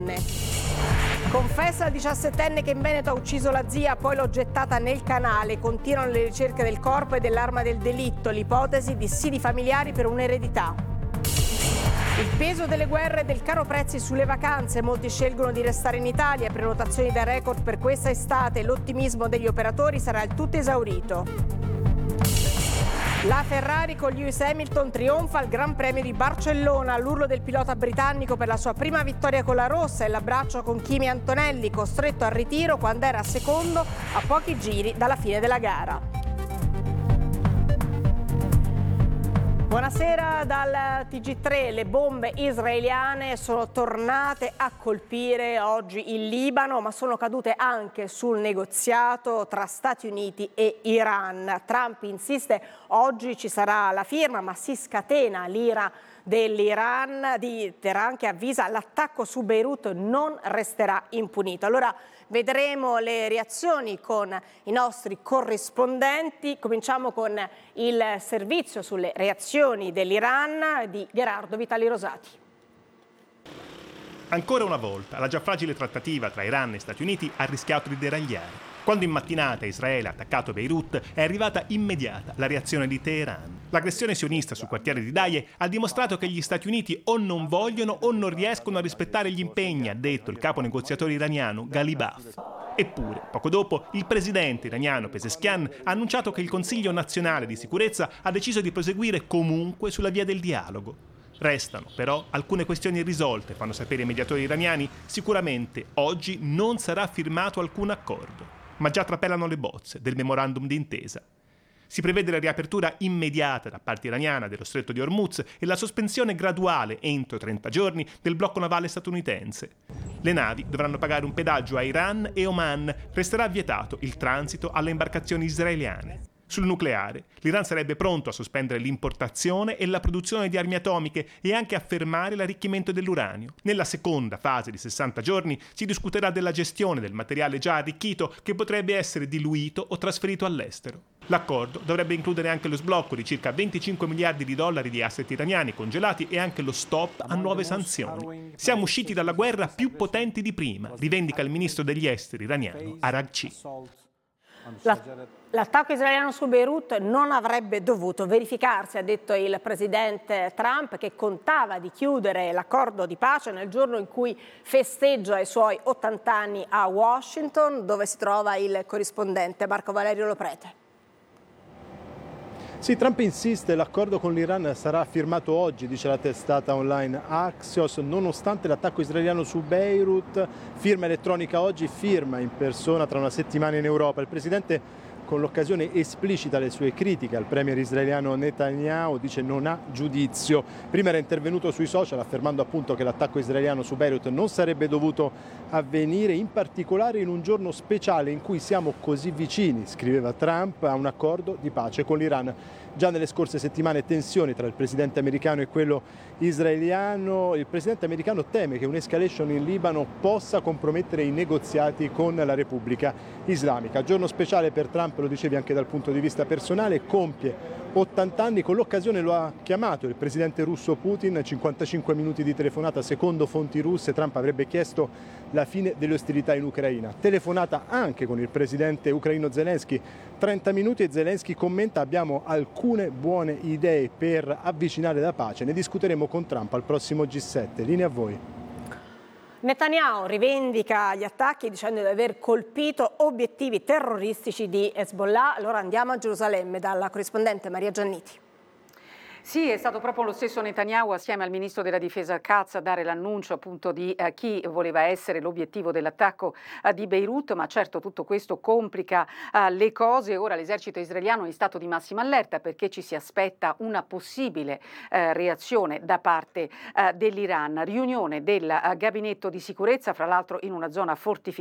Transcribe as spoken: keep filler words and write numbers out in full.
Confessa il diciassettenne che in Veneto ha ucciso la zia, poi l'ho gettata nel canale. Continuano le ricerche del corpo e dell'arma del delitto, l'ipotesi dissidi familiari per un'eredità. Il peso delle guerre e del caro prezzi sulle vacanze, molti scelgono di restare in Italia, prenotazioni da record per questa estate, l'ottimismo degli operatori sarà il tutto esaurito. La Ferrari con Lewis Hamilton trionfa al Gran Premio di Barcellona, l'urlo del pilota britannico per la sua prima vittoria con la rossa e l'abbraccio con Kimi Antonelli, costretto al ritiro quando era secondo a pochi giri dalla fine della gara. Buonasera dal T G tre. Le bombe israeliane sono tornate a colpire oggi il Libano, ma sono cadute anche sul negoziato tra Stati Uniti e Iran. Trump insiste, oggi ci sarà la firma, ma si scatena l'ira dell'Iran, di Teheran, che avvisa l'attacco su Beirut non resterà impunito. Allora vedremo le reazioni con i nostri corrispondenti. Cominciamo con il servizio sulle reazioni dell'Iran di Gerardo Vitali Rosati. Ancora una volta la già fragile trattativa tra Iran e Stati Uniti ha rischiato di deragliare. Quando in mattinata Israele ha attaccato Beirut è arrivata immediata la reazione di Teheran. L'aggressione sionista sul quartiere di Daye ha dimostrato che gli Stati Uniti o non vogliono o non riescono a rispettare gli impegni, ha detto il capo negoziatore iraniano Ghalibaf. Eppure, poco dopo, il presidente iraniano Pezeshkian ha annunciato che il Consiglio nazionale di sicurezza ha deciso di proseguire comunque sulla via del dialogo. Restano però alcune questioni irrisolte, fanno sapere i mediatori iraniani. Sicuramente oggi non sarà firmato alcun accordo, ma già trapelano le bozze del memorandum d'intesa. Si prevede la riapertura immediata da parte iraniana dello stretto di Hormuz e la sospensione graduale entro trenta giorni del blocco navale statunitense. Le navi dovranno pagare un pedaggio a Iran e Oman, resterà vietato il transito alle imbarcazioni israeliane. Sul nucleare, l'Iran sarebbe pronto a sospendere l'importazione e la produzione di armi atomiche e anche a fermare l'arricchimento dell'uranio. Nella seconda fase di sessanta giorni si discuterà della gestione del materiale già arricchito che potrebbe essere diluito o trasferito all'estero. L'accordo dovrebbe includere anche lo sblocco di circa venticinque miliardi di dollari di asset iraniani congelati e anche lo stop a nuove sanzioni. Siamo usciti dalla guerra più potenti di prima, rivendica il ministro degli esteri iraniano Araghchi. L'attacco israeliano su Beirut non avrebbe dovuto verificarsi, ha detto il presidente Trump, che contava di chiudere l'accordo di pace nel giorno in cui festeggia i suoi ottanta anni a Washington, dove si trova il corrispondente Marco Valerio Loprete. Sì, Trump insiste, l'accordo con l'Iran sarà firmato oggi, dice la testata online Axios, nonostante l'attacco israeliano su Beirut. Firma elettronica oggi, firma in persona tra una settimana in Europa. Il presidente con l'occasione esplicita le sue critiche al premier israeliano Netanyahu, dice non ha giudizio. Prima era intervenuto sui social affermando appunto che l'attacco israeliano su Beirut non sarebbe dovuto avvenire, in particolare in un giorno speciale in cui siamo così vicini, scriveva Trump, a un accordo di pace con l'Iran. Già nelle scorse settimane tensioni tra il presidente americano e quello israeliano. Il presidente americano teme che un'escalation in Libano possa compromettere i negoziati con la Repubblica Islamica. Giorno speciale per Trump, lo dicevi anche dal punto di vista personale, compie ottanta anni, con l'occasione lo ha chiamato il presidente russo Putin, cinquantacinque minuti di telefonata, secondo fonti russe Trump avrebbe chiesto la fine delle ostilità in Ucraina. Telefonata anche con il presidente ucraino Zelensky, trenta minuti, e Zelensky commenta: abbiamo alcune buone idee per avvicinare la pace, ne discuteremo con Trump al prossimo G sette. Linea a voi. Netanyahu rivendica gli attacchi dicendo di aver colpito obiettivi terroristici di Hezbollah. Allora andiamo a Gerusalemme dalla corrispondente Maria Gianniti. Sì, è stato proprio lo stesso Netanyahu assieme al ministro della difesa Katz a dare l'annuncio appunto di eh, chi voleva essere l'obiettivo dell'attacco eh, di Beirut, ma certo tutto questo complica eh, le cose. Ora l'esercito israeliano è in stato di massima allerta perché ci si aspetta una possibile eh, reazione da parte eh, dell'Iran. Riunione del eh, gabinetto di sicurezza, fra l'altro in una zona fortificata